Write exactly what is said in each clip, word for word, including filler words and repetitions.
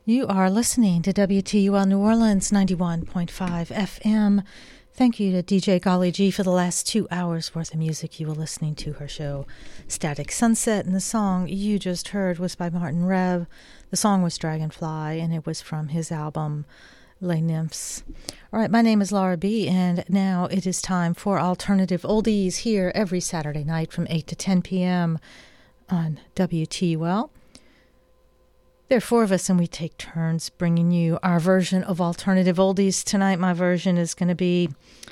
You are listening to W T U L New Orleans ninety-one point five F M. Thank you to D J Golly G for the last two hours worth of music. You were listening to her show, Static Sunset, and the song you just heard was by Martin Rev. The song was Dragonfly, and it was from his album, Les Nymphs. All right, my name is Laura B., and now it is time for Alternative Oldies here every Saturday night from eight to ten p.m. on W T U L. There are four of us, and we take turns bringing you our version of Alternative Oldies. Tonight, my version is going to be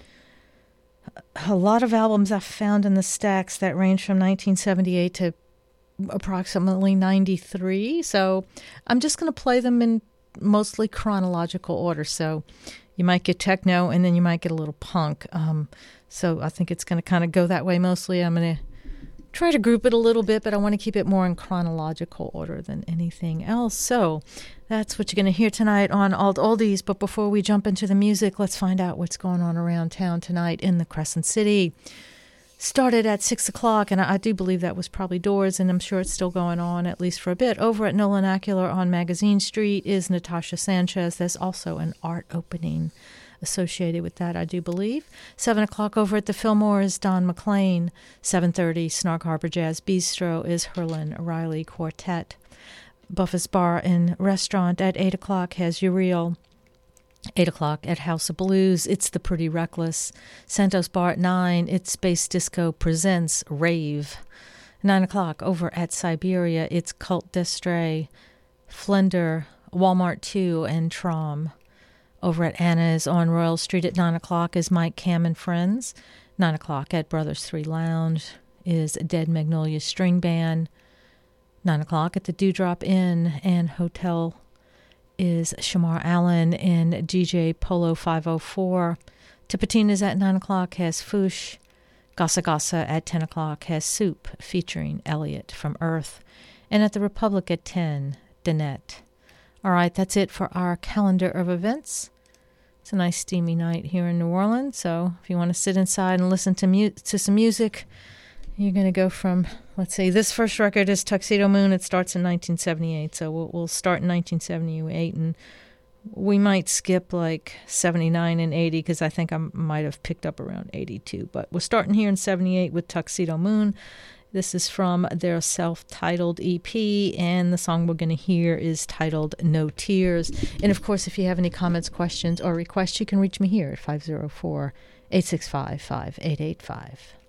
a lot of albums I found in the stacks that range from nineteen seventy-eight to approximately ninety-three. So I'm just going to play them in mostly chronological order. So you might get techno, and then you might get a little punk. Um, so I think it's going to kind of go that way mostly. I'm going to try to group it a little bit, but I want to keep it more in chronological order than anything else. So that's what you're going to hear tonight on Alt Oldies. But before we jump into the music, let's find out what's going on around town tonight in the Crescent City. Started at six o'clock, and I do believe that was probably doors, and I'm sure it's still going on, at least for a bit. Over at Nolanacular on Magazine Street is Natasha Sanchez. There's also an art opening associated with that, I do believe. seven o'clock over at the Fillmore is Don McLean. seven thirty, Snark Harbor Jazz Bistro is Herlin Riley Quartet. Buffett's Bar and Restaurant at eight o'clock has Uriel. eight o'clock at House of Blues, it's The Pretty Reckless. Santos Bar at nine, it's Space Disco Presents Rave. nine o'clock over at Siberia, it's Cult d'Estrée, Flender, Walmart two, and Trom. Over at Anna's on Royal Street at nine o'clock is Mike Cam and Friends. nine o'clock at Brothers three Lounge is Dead Magnolia String Band. nine o'clock at the Dewdrop Inn and Hotel is Shamar Allen and D J Polo five oh four. Tipitina's at nine o'clock has Foosh. Gasa Gasa at ten o'clock has Soup featuring Elliot from Earth. And at the Republic at ten, Danette. All right, that's it for our calendar of events. It's a nice steamy night here in New Orleans, so if you want to sit inside and listen to mu- to some music, you're going to go from, let's see, this first record is Tuxedo Moon. It starts in nineteen seventy-eight, so we'll, we'll start in nineteen seventy-eight, and we might skip like seventy-nine and eighty, because I think I might have picked up around eighty-two, but we're starting here in seventy-eight with Tuxedo Moon. This is from their self-titled E P, and the song we're going to hear is titled No Tears. And, of course, if you have any comments, questions, or requests, you can reach me here at five oh four, eight six five, five eight eight five.